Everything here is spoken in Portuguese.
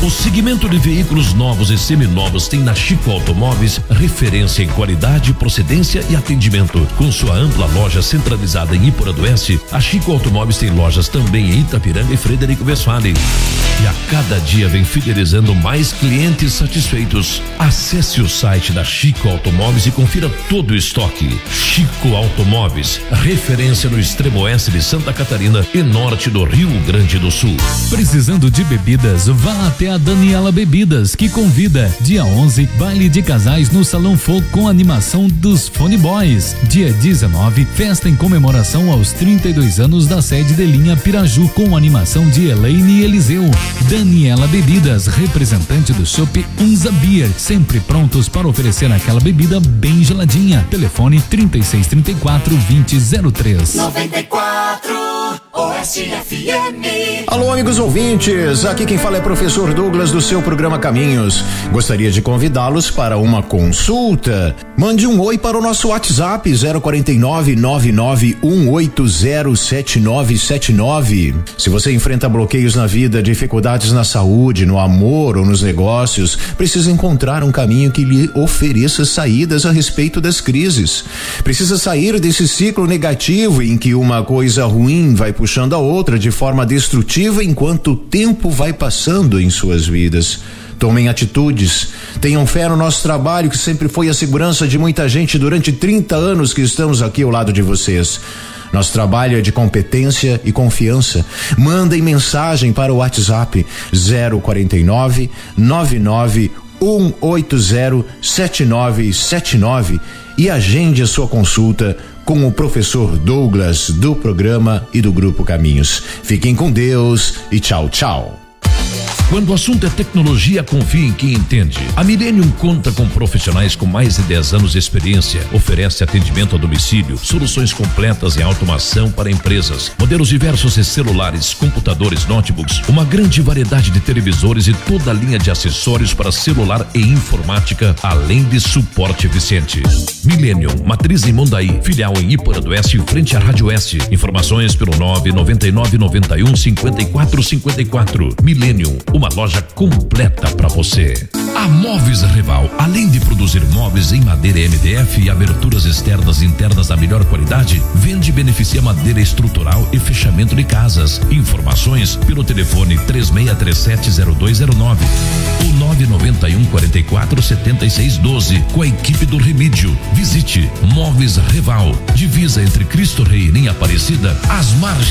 O segmento de veículos novos e seminovos tem na Chico Automóveis referência em qualidade, procedência e atendimento. Com sua ampla loja centralizada em Iporanduense, a Chico Automóveis tem lojas também em Itapiranga e Frederico Westphalen. E a cada dia vem fidelizando mais clientes satisfeitos. Acesse o site da Chico Automóveis e confira todo o estoque. Chico Automóveis, referência no extremo oeste de Santa Catarina e norte do Rio Grande do Sul. Precisando de bebidas? Vá até a Daniela Bebidas, que convida. Dia 11, baile de casais no Salão Fogo com animação dos Fone Boys. Dia 19, festa em comemoração aos 32 anos da sede de linha Piraju com animação de Elaine e Eliseu. Daniela Bebidas, representante do Chopp Unza Beer, sempre prontos para oferecer aquela bebida bem geladinha. Telefone 3634-2003. 94 OSFM. Alô, amigos ouvintes, aqui quem fala é professor Douglas do seu programa Caminhos. Gostaria de convidá-los para uma consulta. Mande um oi para o nosso WhatsApp 049-99-180-7979. Se você enfrenta bloqueios na vida, dificuldades na saúde, no amor ou nos negócios, precisa encontrar um caminho que lhe ofereça saídas a respeito das crises. Precisa sair desse ciclo negativo em que uma coisa ruim vai puxando a outra de forma destrutiva enquanto o tempo vai passando em suas vidas. Tomem atitudes, tenham fé no nosso trabalho, que sempre foi a segurança de muita gente durante 30 anos que estamos aqui ao lado de vocês. Nosso trabalho é de competência e confiança. Mandem mensagem para o WhatsApp 049-99-180-7979 e agende a sua consulta com o professor Douglas do programa e do Grupo Caminhos. Fiquem com Deus e tchau, tchau. Quando o assunto é tecnologia, confie em quem entende. A Millennium conta com profissionais com mais de 10 anos de experiência. Oferece atendimento a domicílio, soluções completas em automação para empresas, modelos diversos de celulares, computadores, notebooks, uma grande variedade de televisores e toda a linha de acessórios para celular e informática, além de suporte eficiente. Millennium, matriz em Mondaí, filial em Iporanduense, em frente à Rádio Oeste. Informações pelo 99991-5454. Millennium, uma loja completa para você. A Móveis Reval, além de produzir móveis em madeira MDF e aberturas externas e internas da melhor qualidade, vende e beneficia madeira estrutural e fechamento de casas. Informações pelo telefone 36370209 ou 991-447612 com a equipe do Remídio. Visite Móveis Reval, divisa entre Cristo Rei e Linha Aparecida, às margens